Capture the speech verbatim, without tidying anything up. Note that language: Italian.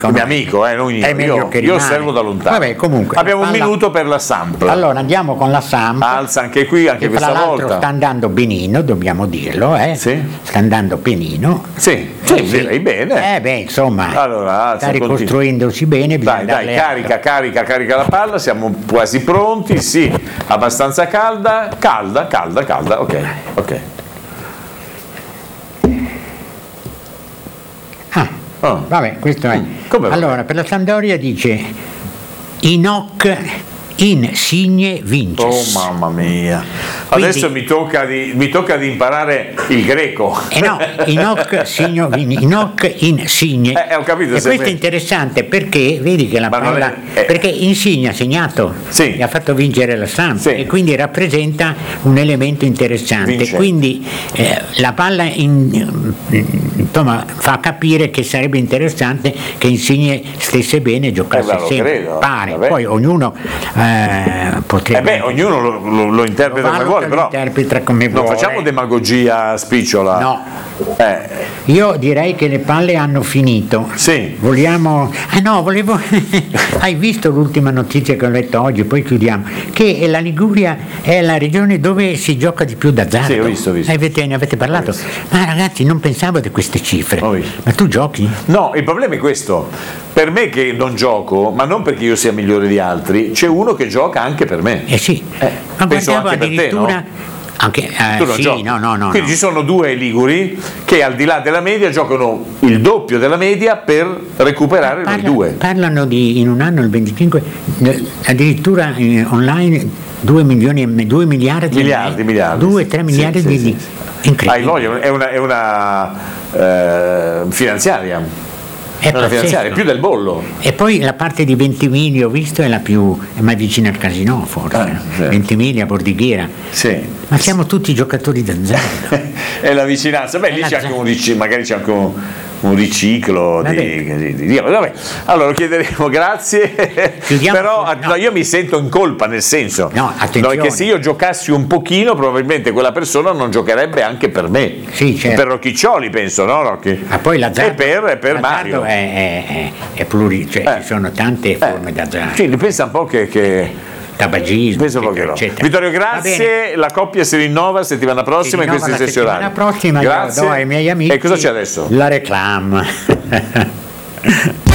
Un mio amico, eh, non io, è meglio io, che io rimane. osservo da lontano. Vabbè, comunque, abbiamo palla... un minuto per la Samp. Allora andiamo con la Samp. Alza anche qui, anche che questa tra l'altro volta. sta andando benino, dobbiamo dirlo, eh? Sì. Sta andando benino. Sì, sì, Eh, sì. direi bene. Eh beh, insomma, Allora, sta alza, ricostruendosi bene. Dai, dai, carica, carica, carica la palla, siamo quasi pronti, sì, abbastanza calda, calda, calda, calda, ok, ok. Ah, Oh. vabbè, questo è. Come va? Allora, per la Sampdoria dice Inoc Insigne vince. Oh mamma mia, Quindi- adesso mi tocca, di, mi tocca di imparare il greco. Eh no, Inoc Signo Vin- Inoc Insigne. Eh, ho capito, E se questo me- è interessante perché vedi che la Ma non palla è- eh. perché Insigne ha segnato Sì. e ha fatto vincere la Samp Sì. e quindi rappresenta un elemento interessante. Vince. Quindi eh, la palla in- insomma fa capire che sarebbe interessante che Insigne stesse bene e giocasse Eh, beh, lo sempre. credo. Pare. Vabbè. Poi ognuno eh, potrebbe Eh beh, ognuno lo, lo- lo interpreta Lo come valuta, vuole, lo però interpreta come non vuole. facciamo demagogia spicciola. No. Eh, Io direi che le palle hanno finito. Sì. Vogliamo. Ah no, volevo. Hai visto l'ultima notizia che ho letto oggi, poi chiudiamo. Che la Liguria è la regione dove si gioca di più d'azzardo. Sì, ho visto, ho visto. Avete, ne avete parlato? Ma ragazzi, non pensavo di queste cifre. Ho visto. Ma tu giochi? No, il problema è questo. Per me che non gioco, ma non perché io sia migliore di altri, c'è uno che gioca anche per me. Eh sì. Eh, Ma penso guardavo anche per te, addirittura. no? Anche, eh, Tu non sì, giochi. no, no, no. Quindi no. ci sono due liguri che al di là della media giocano il doppio della media per recuperare Parla- noi due. Parlano di in un anno il venticinque, eh, addirittura eh, online due milioni e me- due miliardi, Miliardi, e- miliardi. due, tre Sì, miliardi sì, di, sì, di- sì. incredibile. Hai voglia, è una, è una eh, finanziaria. È È una pazzesco. finanziaria, più del bollo. E poi la parte di Ventimiglia ho visto è la più è mai vicina al casino forse. Ah, sì. Ventimiglia, Bordighera. Sì. Ma siamo tutti giocatori d'azzardo. È la vicinanza. Beh, È lì la c'è anche zona. un riciclo, magari c'è anche un, un riciclo di, Vabbè. di- di- di- vabbè. Allora lo chiederemo, grazie. Chiudiamo Però con- no. no, io mi sento in colpa, nel senso No, attenzione. che se io giocassi un pochino, probabilmente quella persona non giocherebbe anche per me. Sì, certo. Per Rocchiccioli, penso, no? Rocchi? Ma poi l'azzardo, E per, e per l'azzardo Mario. è, è, è, è pluri, cioè Eh. ci sono tante forme d'azzardo. Sì, pensa un po' che, che Tabagismo, pensa un po' che eccetera, no. eccetera. Vittorio, Va bene. grazie. La coppia si rinnova settimana prossima Si in questi rinnova la stessi orari. settimana prossima, io Grazie. do ai miei amici E cosa c'è adesso? la reclama.